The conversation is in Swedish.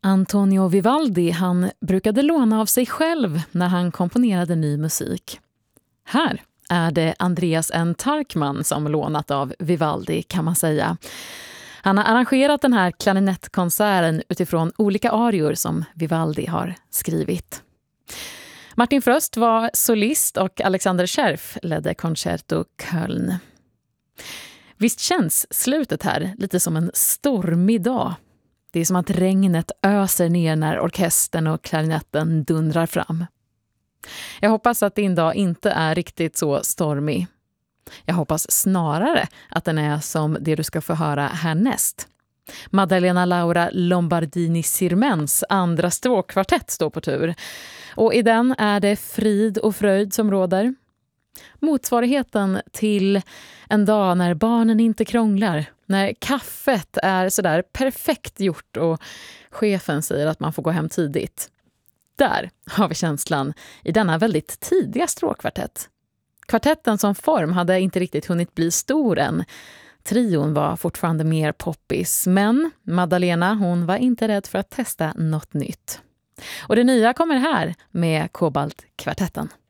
Antonio Vivaldi, han brukade låna av sig själv när han komponerade ny musik. Här är det Andreas N. Tarkman som lånat av Vivaldi, kan man säga. Han har arrangerat den här klarinettkonserten utifrån olika arior som Vivaldi har skrivit. Martin Fröst var solist och Alexander Scherf ledde Concerto Köln. Visst känns slutet här lite som en stormig dag. Det är som att regnet öser ner när orkestern och klarinetten dundrar fram. Jag hoppas att din dag inte är riktigt så stormig. Jag hoppas snarare att den är som det du ska få höra härnäst. Maddalena Laura Lombardini Sirmens andra stråkkvartett står på tur. Och i den är det frid och fröjd som råder. Motsvarigheten till en dag när barnen inte krånglar. När kaffet är sådär perfekt gjort och chefen säger att man får gå hem tidigt. Där har vi känslan i denna väldigt tidiga stråkkvartett. Kvartetten som form hade inte riktigt hunnit bli stor än. Trion var fortfarande mer poppis, men Maddalena, hon var inte rädd för att testa något nytt. Och det nya kommer här med Kobaltkvartetten.